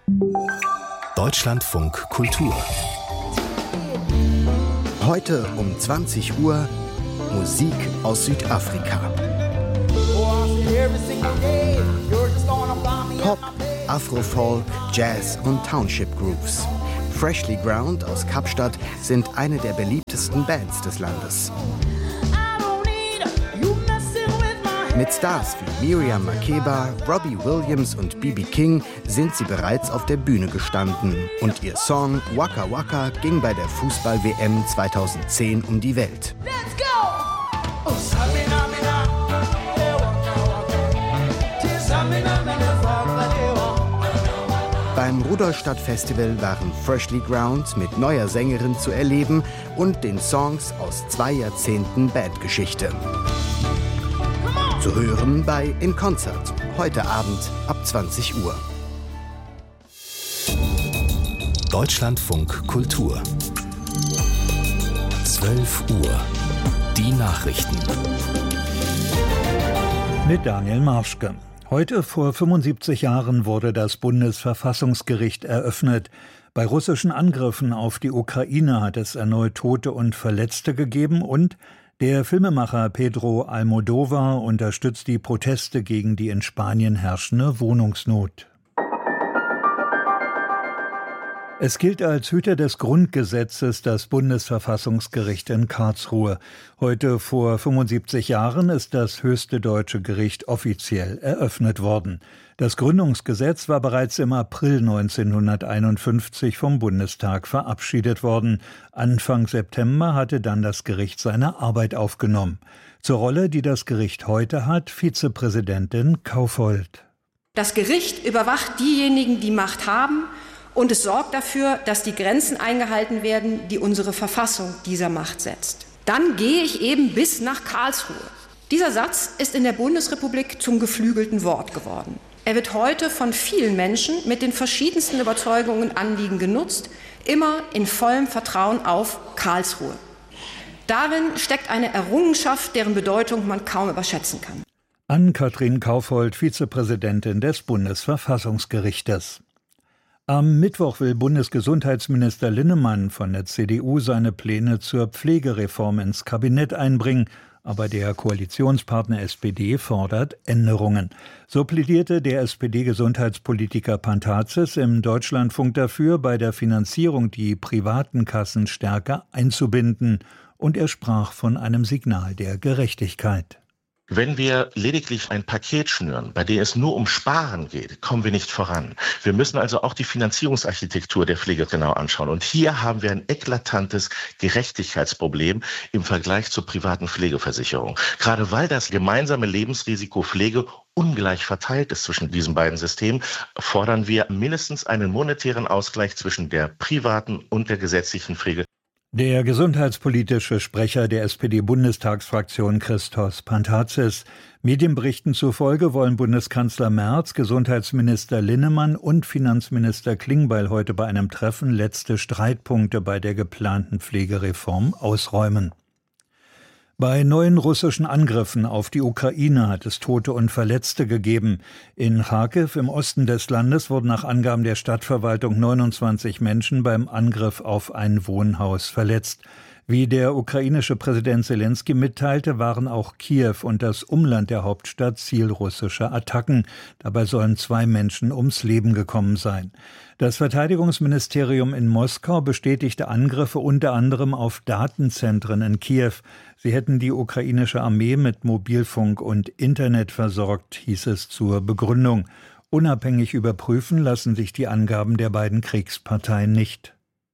Deutschlandfunk Kultur. Heute um 20 Uhr Musik aus Südafrika. Pop, Afrofolk, Jazz und Township Grooves. Freshly Ground aus Kapstadt sind eine der beliebtesten Bands des Landes. Mit Stars wie Miriam Makeba, Robbie Williams und B.B. King sind sie bereits auf der Bühne gestanden. Und ihr Song Waka Waka ging bei der Fußball-WM 2010 um die Welt. Let's go! Beim Rudolstadt-Festival waren Freshly Ground mit neuer Sängerin zu erleben und den Songs aus 2 Jahrzehnten Bandgeschichte. Zu hören bei In Concert, heute Abend ab 20 Uhr. Deutschlandfunk Kultur. 12 Uhr. Die Nachrichten. Mit Daniel Marschke. Heute vor 75 Jahren wurde das Bundesverfassungsgericht eröffnet. Bei russischen Angriffen auf die Ukraine hat es erneut Tote und Verletzte gegeben und der Filmemacher Pedro Almodóvar unterstützt die Proteste gegen die in Spanien herrschende Wohnungsnot. Es gilt als Hüter des Grundgesetzes das Bundesverfassungsgericht in Karlsruhe. Heute vor 75 Jahren ist das höchste deutsche Gericht offiziell eröffnet worden. Das Gründungsgesetz war bereits im April 1951 vom Bundestag verabschiedet worden. Anfang September hatte dann das Gericht seine Arbeit aufgenommen. Zur Rolle, die das Gericht heute hat, Vizepräsidentin Kaufhold. Das Gericht überwacht diejenigen, die Macht haben, und es sorgt dafür, dass die Grenzen eingehalten werden, die unsere Verfassung dieser Macht setzt. Dann gehe ich eben bis nach Karlsruhe. Dieser Satz ist in der Bundesrepublik zum geflügelten Wort geworden. Er wird heute von vielen Menschen mit den verschiedensten Überzeugungen und Anliegen genutzt, immer in vollem Vertrauen auf Karlsruhe. Darin steckt eine Errungenschaft, deren Bedeutung man kaum überschätzen kann. Ann-Kathrin Kaufhold, Vizepräsidentin des Bundesverfassungsgerichtes. Am Mittwoch will Bundesgesundheitsminister Linnemann von der CDU seine Pläne zur Pflegereform ins Kabinett einbringen, aber der Koalitionspartner SPD fordert Änderungen. So plädierte der SPD-Gesundheitspolitiker Pantazis im Deutschlandfunk dafür, bei der Finanzierung die privaten Kassen stärker einzubinden, und er sprach von einem Signal der Gerechtigkeit. Wenn wir lediglich ein Paket schnüren, bei dem es nur um Sparen geht, kommen wir nicht voran. Wir müssen also auch die Finanzierungsarchitektur der Pflege genau anschauen. Und hier haben wir ein eklatantes Gerechtigkeitsproblem im Vergleich zur privaten Pflegeversicherung. Gerade weil das gemeinsame Lebensrisiko Pflege ungleich verteilt ist zwischen diesen beiden Systemen, fordern wir mindestens einen monetären Ausgleich zwischen der privaten und der gesetzlichen Pflege. Der gesundheitspolitische Sprecher der SPD-Bundestagsfraktion Christos Pantazis. Medienberichten zufolge wollen Bundeskanzler Merz, Gesundheitsminister Linnemann und Finanzminister Klingbeil heute bei einem Treffen letzte Streitpunkte bei der geplanten Pflegereform ausräumen. Bei neuen russischen Angriffen auf die Ukraine hat es Tote und Verletzte gegeben. In Charkiw im Osten des Landes wurden nach Angaben der Stadtverwaltung 29 Menschen beim Angriff auf ein Wohnhaus verletzt. Wie der ukrainische Präsident Selenskyj mitteilte, waren auch Kiew und das Umland der Hauptstadt Ziel russischer Attacken. Dabei sollen 2 Menschen ums Leben gekommen sein. Das Verteidigungsministerium in Moskau bestätigte Angriffe unter anderem auf Datenzentren in Kiew. Sie hätten die ukrainische Armee mit Mobilfunk und Internet versorgt, hieß es zur Begründung. Unabhängig überprüfen lassen sich die Angaben der beiden Kriegsparteien nicht.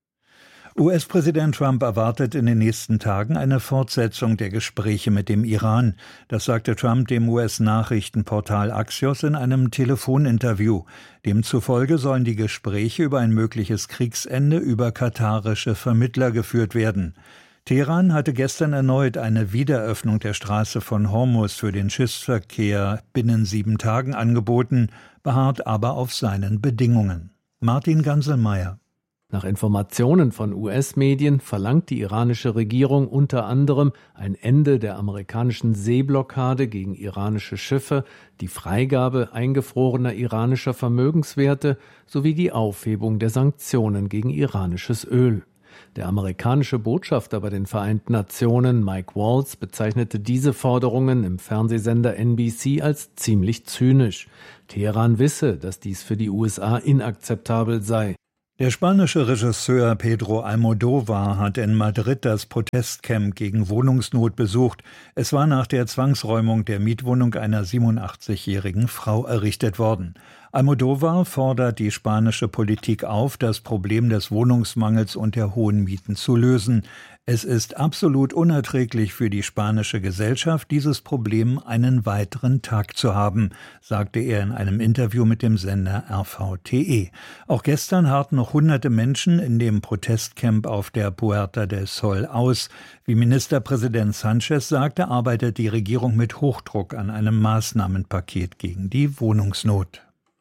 US-Präsident Trump erwartet in den nächsten Tagen eine Fortsetzung der Gespräche mit dem Iran. Das sagte Trump dem US-Nachrichtenportal Axios in einem Telefoninterview. Demzufolge sollen die Gespräche über ein mögliches Kriegsende über katarische Vermittler geführt werden. Teheran hatte gestern erneut eine Wiederöffnung der Straße von Hormuz für den Schiffsverkehr binnen 7 Tagen angeboten, beharrt aber auf seinen Bedingungen. Martin Ganselmeier. Nach Informationen von US-Medien verlangt die iranische Regierung unter anderem ein Ende der amerikanischen Seeblockade gegen iranische Schiffe, die Freigabe eingefrorener iranischer Vermögenswerte sowie die Aufhebung der Sanktionen gegen iranisches Öl. Der amerikanische Botschafter bei den Vereinten Nationen, Mike Waltz, bezeichnete diese Forderungen im Fernsehsender NBC als ziemlich zynisch. Teheran wisse, dass dies für die USA inakzeptabel sei. Der spanische Regisseur Pedro Almodóvar hat in Madrid das Protestcamp gegen Wohnungsnot besucht. Es war nach der Zwangsräumung der Mietwohnung einer 87-jährigen Frau errichtet worden. Almodóvar fordert die spanische Politik auf, das Problem des Wohnungsmangels und der hohen Mieten zu lösen. Es ist absolut unerträglich für die spanische Gesellschaft, dieses Problem einen weiteren Tag zu haben, sagte er in einem Interview mit dem Sender RVTE. Auch gestern harrten noch hunderte Menschen in dem Protestcamp auf der Puerta del Sol aus. Wie Ministerpräsident Sánchez sagte, arbeitet die Regierung mit Hochdruck an einem Maßnahmenpaket gegen die Wohnungsnot.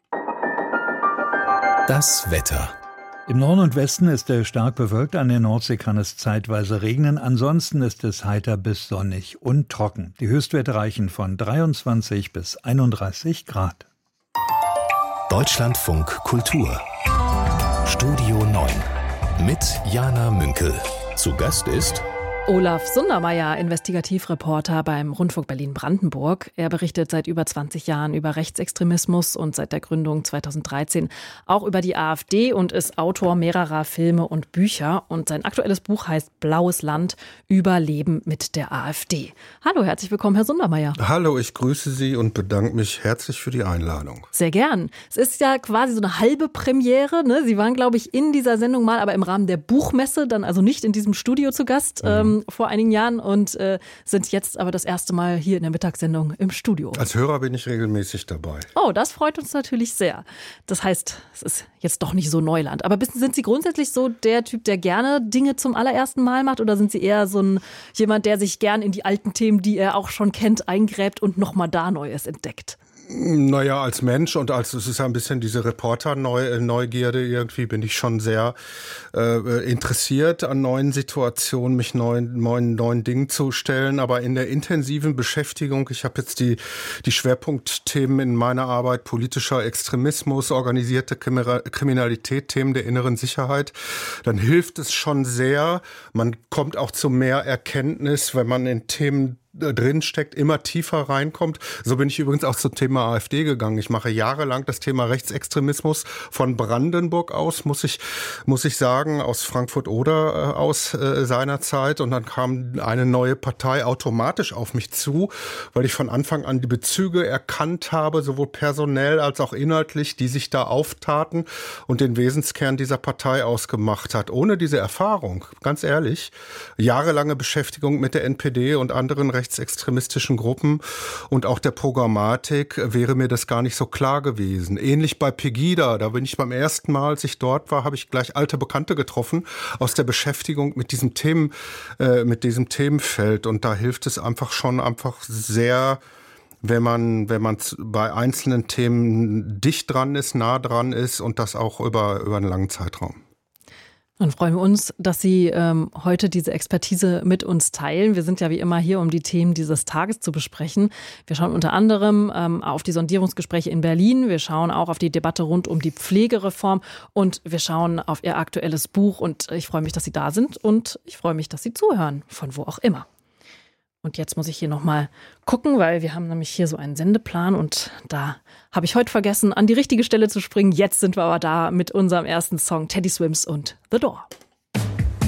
Das Wetter. Im Norden und Westen ist es stark bewölkt, an der Nordsee kann es zeitweise regnen, ansonsten ist es heiter bis sonnig und trocken. Die Höchstwerte reichen von 23 bis 31 Grad. Deutschlandfunk Kultur. Studio 9 mit Jana Münkel. Zu Gast ist Olaf Sundermeier, Investigativreporter beim Rundfunk Berlin-Brandenburg. Er berichtet seit über 20 Jahren über Rechtsextremismus und seit der Gründung 2013 auch über die AfD und ist Autor mehrerer Filme und Bücher. Und sein aktuelles Buch heißt Blaues Land, Überleben mit der AfD. Hallo, herzlich willkommen, Herr Sundermeier. Hallo, ich grüße Sie und bedanke mich herzlich für die Einladung. Sehr gern. Es ist ja quasi so eine halbe Premiere, ne? Sie waren, glaube ich, in dieser Sendung mal, aber im Rahmen der Buchmesse, dann also nicht in diesem Studio zu Gast. Vor einigen Jahren und sind jetzt aber das erste Mal hier in der Mittagssendung im Studio. Als Hörer bin ich regelmäßig dabei. Oh, das freut uns natürlich sehr. Das heißt, es ist jetzt doch nicht so Neuland. Aber sind Sie grundsätzlich so der Typ, der gerne Dinge zum allerersten Mal macht? Oder sind Sie eher so jemand, der sich gern in die alten Themen, die er auch schon kennt, eingräbt und nochmal da Neues entdeckt? Naja, als Mensch und es ist ein bisschen diese Reporter-Neugierde, irgendwie bin ich schon sehr interessiert an neuen Situationen, mich neuen Dingen zu stellen, aber in der intensiven Beschäftigung, ich habe jetzt die Schwerpunktthemen in meiner Arbeit, politischer Extremismus, organisierte Kriminalität, Themen der inneren Sicherheit, dann hilft es schon sehr, man kommt auch zu mehr Erkenntnis, wenn man in Themen drin steckt, immer tiefer reinkommt. So bin ich übrigens auch zum Thema AfD gegangen. Ich mache jahrelang das Thema Rechtsextremismus von Brandenburg aus, muss ich sagen, aus Frankfurt-Oder aus seiner Zeit. Und dann kam eine neue Partei automatisch auf mich zu, weil ich von Anfang an die Bezüge erkannt habe, sowohl personell als auch inhaltlich, die sich da auftaten und den Wesenskern dieser Partei ausgemacht hat. Ohne diese Erfahrung, ganz ehrlich, jahrelange Beschäftigung mit der NPD und anderen rechtsextremistischen Gruppen und auch der Programmatik wäre mir das gar nicht so klar gewesen. Ähnlich bei Pegida, da bin ich beim ersten Mal, als ich dort war, habe ich gleich alte Bekannte getroffen aus der Beschäftigung mit diesem Themenfeld und da hilft es einfach sehr, wenn man bei einzelnen Themen dicht dran ist, nah dran ist und das auch über einen langen Zeitraum. Dann freuen wir uns, dass Sie heute diese Expertise mit uns teilen. Wir sind ja wie immer hier, um die Themen dieses Tages zu besprechen. Wir schauen unter anderem auf die Sondierungsgespräche in Berlin. Wir schauen auch auf die Debatte rund um die Pflegereform und wir schauen auf Ihr aktuelles Buch. Und ich freue mich, dass Sie da sind und ich freue mich, dass Sie zuhören, von wo auch immer. Und jetzt muss ich hier nochmal gucken, weil wir haben nämlich hier so einen Sendeplan und da habe ich heute vergessen, an die richtige Stelle zu springen. Jetzt sind wir aber da mit unserem ersten Song, Teddy Swims und The Door.